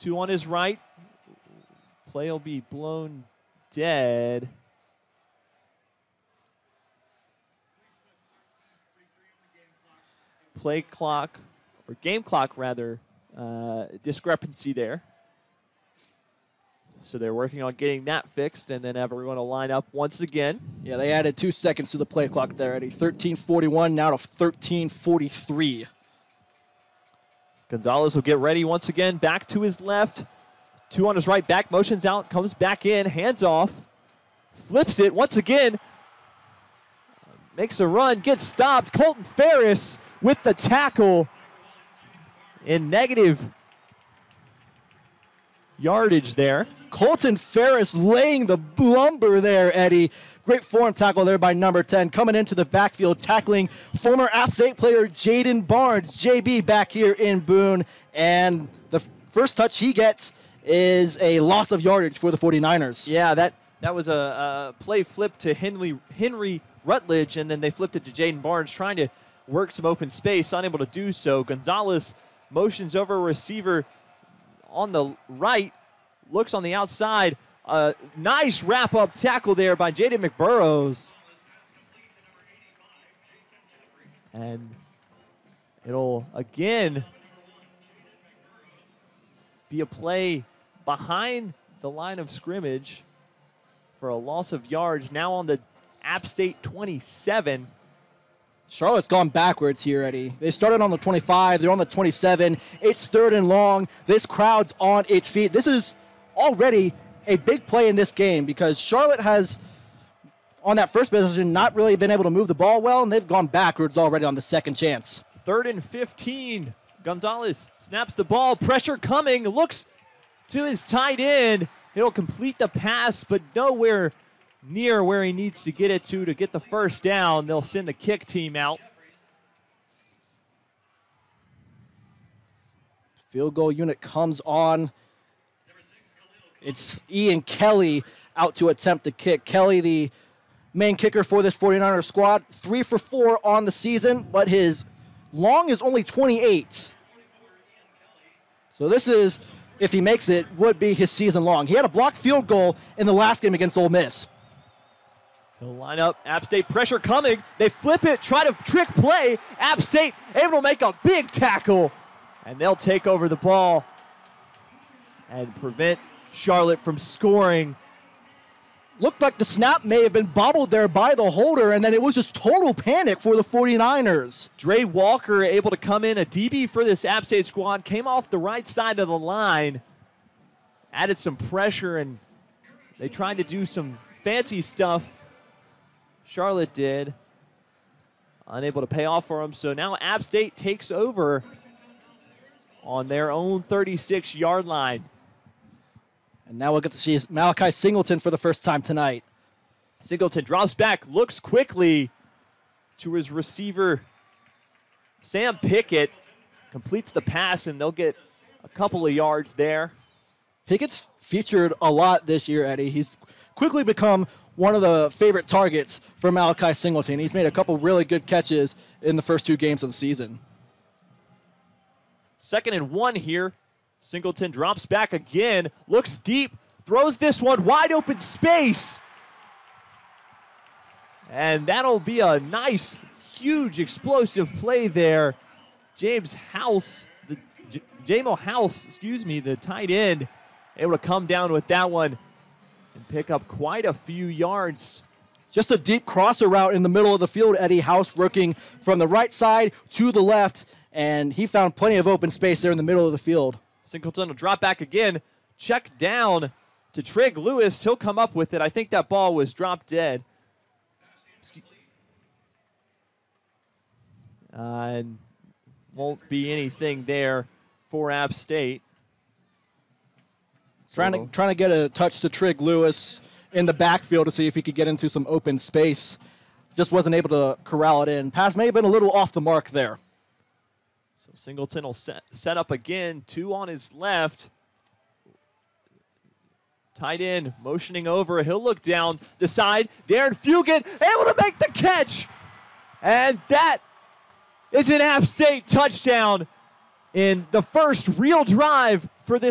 Two on his right. Play will be blown dead. Play clock, or game clock rather, discrepancy there. So they're working on getting that fixed, and then everyone will line up once again. Yeah, they added 2 seconds to the play clock there, Eddie. 13:41 now to 13:43. Gonzalez will get ready once again. Back to his left. Two on his right. Back motions out. Comes back in. Hands off. Flips it once again. Makes a run. Gets stopped. Colton Ferris with the tackle in negative yardage there. Colton Ferris laying the lumber there, Eddie. Great form tackle there by number 10. Coming into the backfield, tackling former App State player Jaden Barnes. JB back here in Boone. And the first touch he gets is a loss of yardage for the 49ers. Yeah, that was a play flip to Henry Rutledge, and then they flipped it to Jaden Barnes, trying to work some open space, unable to do so. Gonzalez motions over a receiver on the right, looks on the outside. Nice wrap-up tackle there by Jaden McBurrows. And it'll, again, be a play behind the line of scrimmage for a loss of yards. Now on the App State 27. Charlotte's gone backwards here, Eddie. They started on the 25. They're on the 27. It's 3rd and long. This crowd's on its feet. This is already a big play in this game because Charlotte has, on that first possession, not really been able to move the ball well, and they've gone backwards already on the second chance. 3rd and 15. Gonzalez snaps the ball. Pressure coming. Looks to his tight end. He'll complete the pass, but nowhere near where he needs to get it to get the first down. They'll send the kick team out. Field goal unit comes on. It's Ian Kelly out to attempt the kick. Kelly, the main kicker for this 49er squad, 3 for 4 on the season, but his long is only 28. So this is, if he makes it, would be his season long. He had a blocked field goal in the last game against Ole Miss. He'll line up. App State pressure coming. They flip it, try to trick play. App State able to make a big tackle, and they'll take over the ball and prevent Charlotte from scoring. Looked like the snap may have been bobbled there by the holder, and then it was just total panic for the 49ers. Dre Walker able to come in, a DB for this App State squad, came off the right side of the line, added some pressure, and they tried to do some fancy stuff. Charlotte did. Unable to pay off for them, so now App State takes over on their own 36-yard line. And now we'll get to see Malachi Singleton for the first time tonight. Singleton drops back, looks quickly to his receiver, Sam Pickett, completes the pass, and they'll get a couple of yards there. Pickett's featured a lot this year, Eddie. He's quickly become one of the favorite targets for Malachi Singleton. He's made a couple really good catches in the first 2 games of the season. 2nd and 1 here. Singleton drops back again, looks deep, throws this one wide open space. And that'll be a nice, huge, explosive play there. Jamo House, the tight end, able to come down with that one and pick up quite a few yards. Just a deep crosser route in the middle of the field. Eddie House working from the right side to the left, and he found plenty of open space there in the middle of the field. Singleton will drop back again, check down to Trig Lewis. He'll come up with it. I think that ball was dropped dead. And won't be anything there for App State. Trying to get a touch to Trig Lewis in the backfield to see if he could get into some open space. Just wasn't able to corral it in. Pass may have been a little off the mark there. So Singleton will set up again, 2 on his left. Tight end motioning over. He'll look down the side. Darren Fugit able to make the catch. And that is an App State touchdown in the first real drive